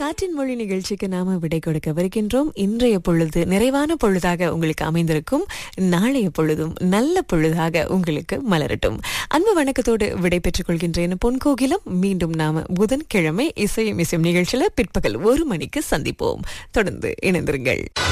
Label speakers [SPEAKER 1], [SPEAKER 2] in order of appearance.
[SPEAKER 1] காற்றின் மொழி நிகழ்ச்சிக்கு நாம விடை கொடுக்கவிருக்கின்றோம். இன்றைய பொழுது நிறைவான பொழுதாக உங்களுக்கு அமைந்திருக்கும். நாளைய பொழுதும் நல்ல பொழுதாக உங்களுக்கு மலரட்டும். அன்பு வணக்கத்தோடு விடை பெற்றுக் கொள்கின்றேன். பொன்கோகிலம். மீண்டும் நாம புதன்கிழமை இசையும் இசையும் நிகழ்ச்சியில பிற்பகல் 1 மணிக்கு சந்திப்போம். தொடர்ந்து இணைந்திருங்கள்.